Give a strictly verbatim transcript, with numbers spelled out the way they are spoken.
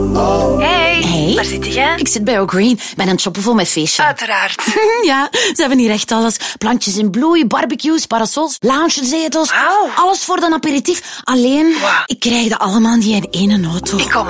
Hey, Hey. waar zit jij? Ik zit bij O'Green. Ben aan het shoppen voor mijn feestje. Uiteraard. Ja, ze hebben hier echt alles. Plantjes in bloei, barbecues, parasols, loungezetels. Wauw. Alles voor de aperitief. Alleen, Wauw. ik krijg dat allemaal niet in één auto. Ik kom